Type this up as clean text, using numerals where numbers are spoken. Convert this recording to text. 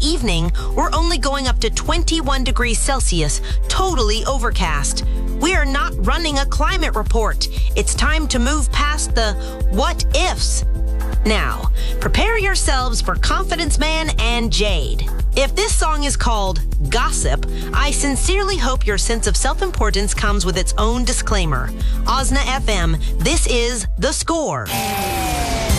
evening, we're only going up to 21 degrees Celsius, totally overcast. We are not running a climate report. It's time to move past the what ifs. Now, prepare yourselves for Confidence Man and Jade. If this song is called Gossip, I sincerely hope your sense of self-importance comes with its own disclaimer. Osna FM, this is The Score.